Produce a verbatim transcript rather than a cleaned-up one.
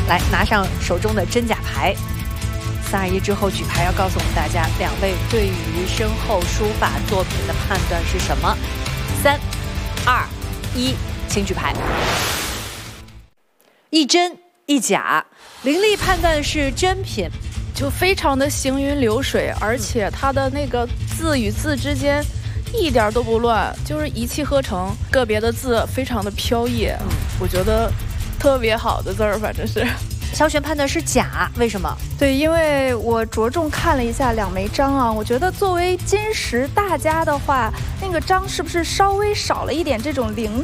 来，拿上手中的真假牌。三二一之后举牌，要告诉我们大家，两位对于身后书法作品的判断是什么？三、二、一，请举牌。一真一假，凌丽判断是真品， 就非常的行云流水，而且它的那个字与字之间一点都不乱，就是一气呵成。个别的字非常的飘逸，嗯，我觉得特别好的字儿，反正是。 萧璇判断是假，为什么？ 对，因为我着重看了一下两枚章啊，我觉得作为金石大家的话，那个章是不是稍微少了一点这种凌厉？